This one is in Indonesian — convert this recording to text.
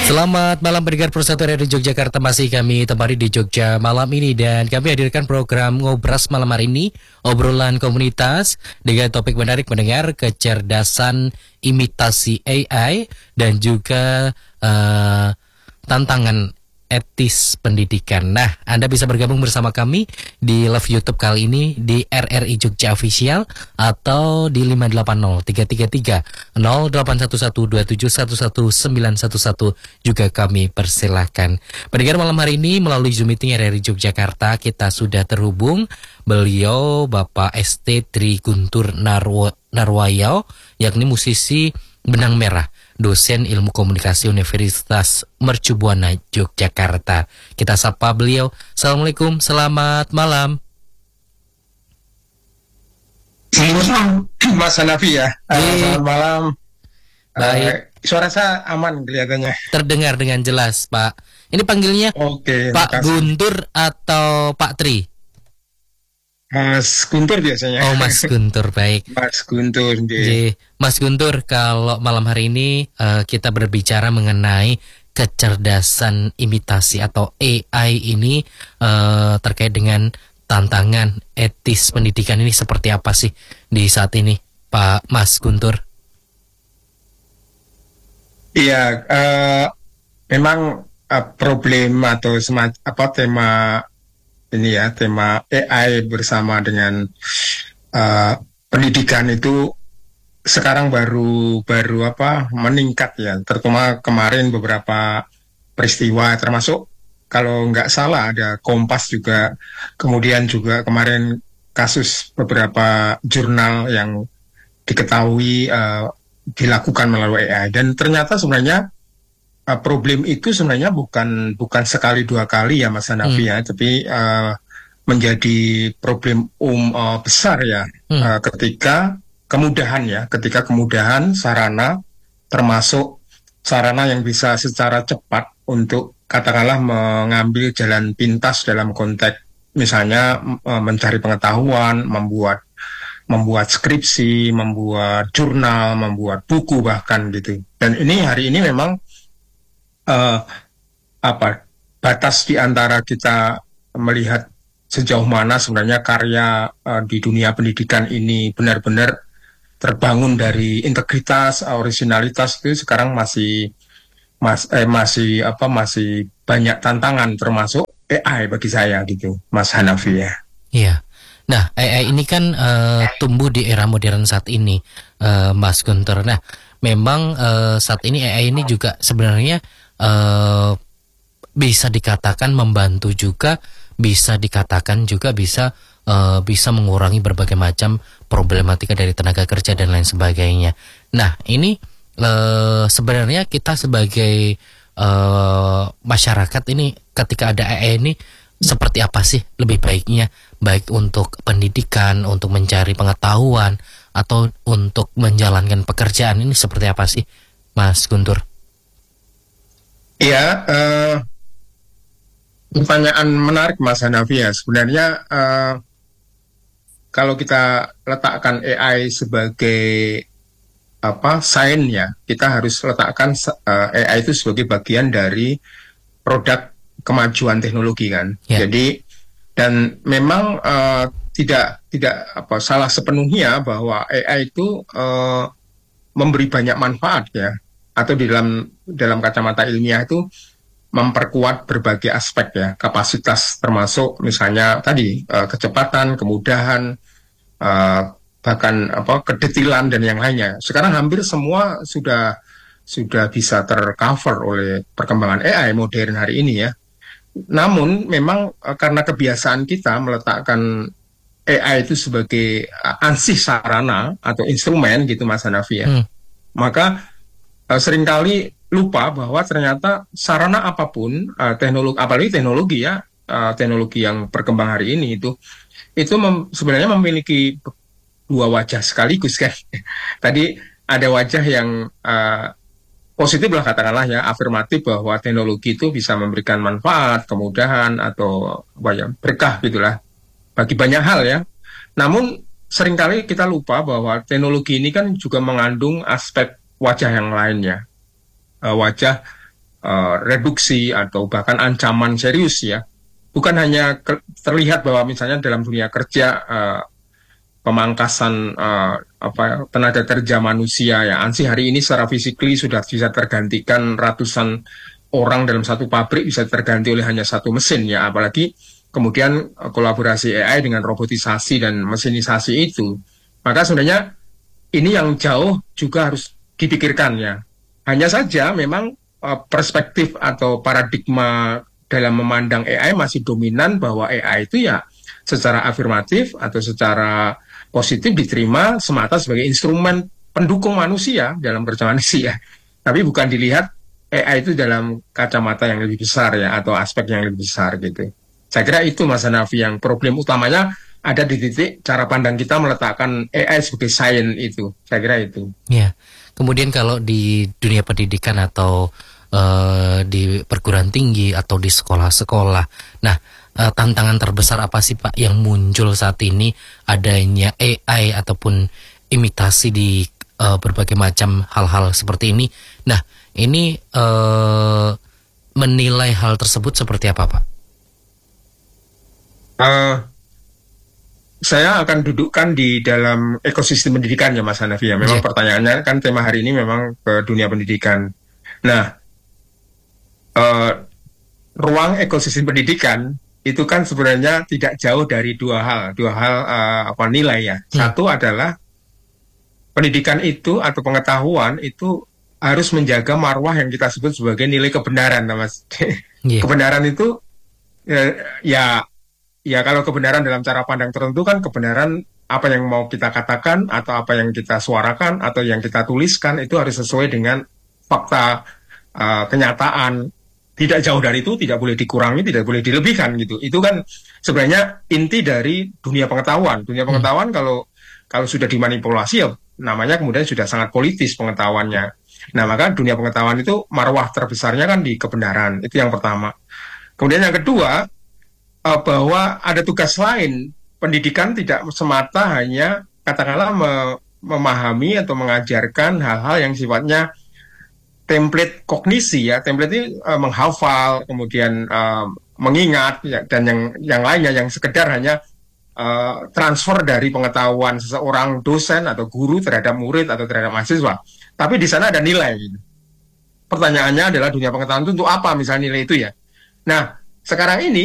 Selamat malam pendengar Persatuan Radio Yogyakarta, masih kami temani di Jogja malam ini dan kami hadirkan program Ngobras malam hari ini, obrolan komunitas dengan topik menarik mendengar kecerdasan imitasi AI dan juga tantangan etis pendidikan. Nah, Anda bisa bergabung bersama kami di live YouTube kali ini di RRI Jogja Official atau di 586-333-0811-2711-911 juga kami persilahkan. Pendengar malam hari ini melalui Zoom meeting RRI Yogyakarta kita sudah terhubung. Beliau Bapak ST Tri Guntur Narwayo, yakni musisi benang merah, dosen ilmu komunikasi Universitas Mercubuana Yogyakarta. Kita sapa beliau. Assalamualaikum, selamat malam. Selamat malam, Mas Hanafi ya. Selamat malam. Baik. Suara saya aman kelihatannya. Terdengar dengan jelas, Pak. Ini panggilnya Oke, Pak Guntur atau Pak Tri? Mas Guntur biasanya. Oh, Mas Guntur, baik. Mas Guntur. Mas Guntur, kalau malam hari ini kita berbicara mengenai kecerdasan imitasi atau AI ini terkait dengan tantangan etis pendidikan ini seperti apa sih di saat ini, Pak Mas Guntur? Iya, memang problem atau tema ini ya, tema AI bersama dengan pendidikan itu sekarang baru meningkat ya, terutama kemarin beberapa peristiwa, termasuk kalau nggak salah ada Kompas juga, kemudian juga kemarin kasus beberapa jurnal yang diketahui dilakukan melalui AI, dan ternyata sebenarnya problem itu sebenarnya bukan sekali dua kali ya Mas Hanafi ya, tapi menjadi problem besar ya ketika kemudahan sarana, termasuk sarana yang bisa secara cepat untuk katakanlah mengambil jalan pintas dalam konteks misalnya mencari pengetahuan, membuat skripsi, membuat jurnal, membuat buku bahkan gitu. Dan ini hari ini memang batas di antara kita melihat sejauh mana sebenarnya karya di dunia pendidikan ini benar-benar terbangun dari integritas, originalitas, itu sekarang masih banyak tantangan, termasuk AI bagi saya gitu, Mas Hanafi ya. Iya. Nah, AI ini kan tumbuh di era modern saat ini, Mas Guntur. Nah, memang saat ini AI ini juga sebenarnya bisa dikatakan membantu juga, bisa dikatakan juga bisa mengurangi berbagai macam problematika dari tenaga kerja dan lain sebagainya. Nah, ini sebenarnya kita sebagai masyarakat ini ketika ada AI ini seperti apa sih lebih baiknya, baik untuk pendidikan, untuk mencari pengetahuan, atau untuk menjalankan pekerjaan, ini seperti apa sih, Mas Guntur? Iya, pertanyaan menarik Mas Hanafi ya. Sebenarnya kalau kita letakkan AI sebagai sains ya, kita harus letakkan AI itu sebagai bagian dari produk kemajuan teknologi kan. Ya. Jadi, dan memang tidak salah sepenuhnya bahwa AI itu memberi banyak manfaat ya, atau dalam kacamata ilmiah itu memperkuat berbagai aspek ya, kapasitas, termasuk misalnya tadi kecepatan, kemudahan, bahkan kedetilan dan yang lainnya. Sekarang hampir semua sudah bisa tercover oleh perkembangan AI modern hari ini ya. Namun memang karena kebiasaan kita meletakkan AI itu sebagai ansih sarana atau instrumen gitu Mas Hanafi ya, maka seringkali lupa bahwa ternyata sarana apapun, teknologi, apalagi teknologi ya, teknologi yang berkembang hari ini itu sebenarnya memiliki dua wajah sekaligus kan. Tadi ada wajah yang positif lah katakanlah ya, afirmatif, bahwa teknologi itu bisa memberikan manfaat, kemudahan, atau berkah gitulah bagi banyak hal ya. Namun seringkali kita lupa bahwa teknologi ini kan juga mengandung aspek wajah yang lainnya, wajah reduksi atau bahkan ancaman serius ya. Bukan hanya terlihat bahwa misalnya dalam dunia kerja pemangkasan tenaga kerja manusia ya. Ansih hari ini secara fisikly sudah bisa tergantikan ratusan orang dalam satu pabrik bisa terganti oleh hanya satu mesin ya. Apalagi kemudian kolaborasi AI dengan robotisasi dan mesinisasi itu. Maka sebenarnya ini yang jauh juga harus dipikirkan ya. Hanya saja memang perspektif atau paradigma dalam memandang AI masih dominan bahwa AI itu ya secara afirmatif atau secara positif diterima semata sebagai instrumen pendukung manusia dalam kerja manusia. Tapi bukan dilihat AI itu dalam kacamata yang lebih besar ya atau aspek yang lebih besar gitu. Saya kira itu Mas Hanafi yang problem utamanya ada di titik cara pandang kita meletakkan AI sebagai sains itu. Saya kira itu. Ya. Kemudian kalau di dunia pendidikan atau di perguruan tinggi atau di sekolah-sekolah. Nah, tantangan terbesar apa sih Pak yang muncul saat ini adanya AI ataupun imitasi di berbagai macam hal-hal seperti ini. Nah, ini menilai hal tersebut seperti apa Pak? Saya akan dudukkan di dalam ekosistem pendidikan ya Mas Hanafi ya. Memang pertanyaannya kan tema hari ini memang ke dunia pendidikan. Nah, ruang ekosistem pendidikan itu kan sebenarnya tidak jauh dari dua hal nilai ya. Satu adalah pendidikan itu atau pengetahuan itu harus menjaga marwah yang kita sebut sebagai nilai kebenaran, Mas. Kebenaran itu ya kalau kebenaran dalam cara pandang tertentu kan kebenaran apa yang mau kita katakan atau apa yang kita suarakan atau yang kita tuliskan itu harus sesuai dengan fakta kenyataan. Tidak jauh dari itu, tidak boleh dikurangi, tidak boleh dilebihkan gitu. Itu kan sebenarnya inti dari dunia pengetahuan. Dunia pengetahuan kalau sudah dimanipulasi ya namanya kemudian sudah sangat politis pengetahuannya. Nah maka dunia pengetahuan itu marwah terbesarnya kan di kebenaran. Itu yang pertama. Kemudian yang kedua bahwa ada tugas lain. Pendidikan tidak semata hanya katakanlah memahami atau mengajarkan hal-hal yang sifatnya template kognisi ya, template ini menghafal, kemudian mengingat ya, dan yang lainnya yang sekedar hanya transfer dari pengetahuan seseorang dosen atau guru terhadap murid atau terhadap mahasiswa. Tapi di sana ada nilai. Gitu. Pertanyaannya adalah dunia pengetahuan itu untuk apa misalnya nilai itu ya. Nah, sekarang ini